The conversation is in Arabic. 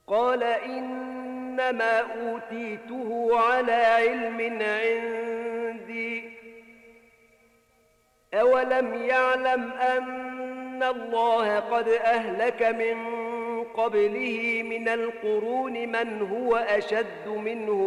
قال إنما أوتيته على علم عندي أولم يعلم أن الله قد أهلك من قبله من القرون من هو أشد منه